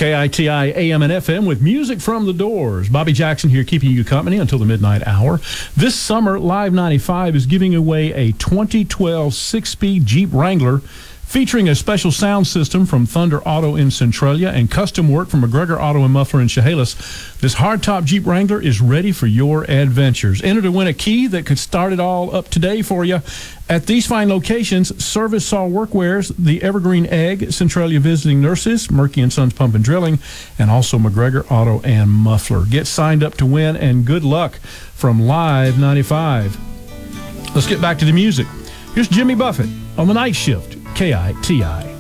KITI AM and FM with music from the Doors. Bobby Jackson here keeping you company until the midnight hour. This summer, Live 95 is giving away a 2012 six-speed Jeep Wrangler featuring a special sound system from Thunder Auto in Centralia and custom work from McGregor Auto and Muffler in Chehalis. This hardtop Jeep Wrangler is ready for your adventures. Enter to win a key that could start it all up today for you. At these fine locations, Service Saw Workwears, the Evergreen Egg, Centralia Visiting Nurses, Murky & Sons Pump and Drilling, and also McGregor Auto and Muffler. Get signed up to win, and good luck from Live 95. Let's get back to the music. Here's Jimmy Buffett on the Night Shift, KITI.